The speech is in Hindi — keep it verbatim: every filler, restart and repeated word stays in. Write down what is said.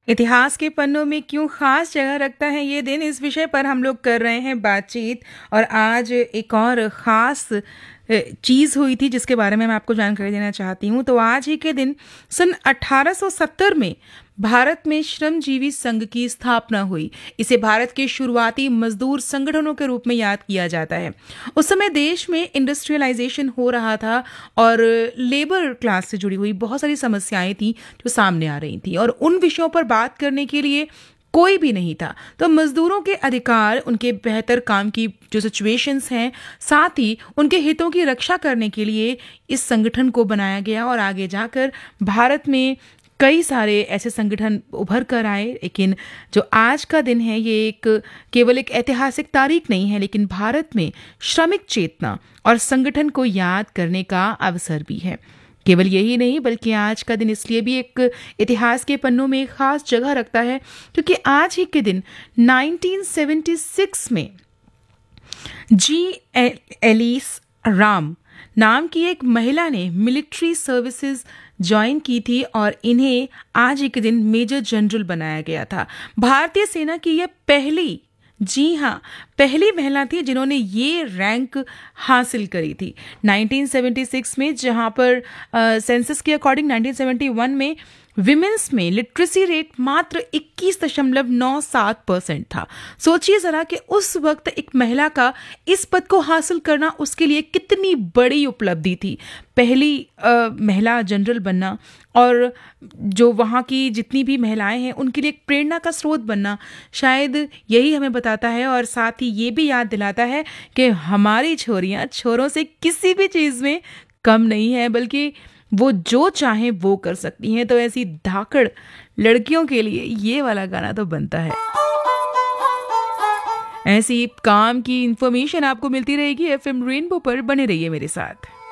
इतिहास के पन्नों में क्यों खास जगह रखता है ये दिन, इस विषय पर हम लोग कर रहे हैं बातचीत। और आज एक और ख़ास चीज़ हुई थी जिसके बारे में मैं आपको जानकारी देना चाहती हूँ। तो आज ही के दिन सन अठारह सौ सत्तर में भारत में श्रमजीवी संघ की स्थापना हुई। इसे भारत के शुरुआती मजदूर संगठनों के रूप में याद किया जाता है। उस समय देश में इंडस्ट्रियलाइजेशन हो रहा था और लेबर क्लास से जुड़ी हुई बहुत सारी समस्याएं थी जो सामने आ रही थी, और उन विषयों पर बात करने के लिए कोई भी नहीं था। तो मजदूरों के अधिकार, उनके बेहतर काम की जो सिचुएशंस हैं, साथ ही उनके हितों की रक्षा करने के लिए इस संगठन को बनाया गया और आगे जाकर भारत में कई सारे ऐसे संगठन उभर कर आए। लेकिन जो आज का दिन है ये एक केवल एक ऐतिहासिक तारीख नहीं है, लेकिन भारत में श्रमिक चेतना और संगठन को याद करने का अवसर भी है। केवल यही नहीं, बल्कि आज का दिन इसलिए भी एक इतिहास के पन्नों में एक खास जगह रखता है क्योंकि आज ही के दिन उन्नीस सौ छिहत्तर में जी एलिस राम नाम की एक महिला ने मिलिट्री सर्विसेज ज्वाइन की थी और इन्हें आज ही के दिन मेजर जनरल बनाया गया था। भारतीय सेना की यह पहली, जी हाँ, पहली महिला थी जिन्होंने ये रैंक हासिल करी थी। उन्नीस सौ छिहत्तर में, जहाँ पर सेंसस के अकॉर्डिंग उन्नीस सौ इकहत्तर में विमेंस में लिटरेसी रेट मात्र इक्कीस दशमलव नौ सात परसेंट था। सोचिए जरा कि उस वक्त एक महिला का इस पद को हासिल करना उसके लिए कितनी बड़ी उपलब्धि थी। पहली आ, महिला जनरल बनना और जो वहाँ की जितनी भी महिलाएं हैं उनके लिए एक प्रेरणा का स्रोत बनना, शायद यही हमें बताता है और साथ ही ये भी याद दिलाता है कि हमारी छोरियाँ छोरों से किसी भी चीज़ में कम नहीं है, बल्कि वो जो चाहें वो कर सकती हैं। तो ऐसी धाकड़ लड़कियों के लिए ये वाला गाना तो बनता है। ऐसी काम की इंफॉर्मेशन आपको मिलती रहेगी एफएम रेनबो पर, बने रहिए मेरे साथ।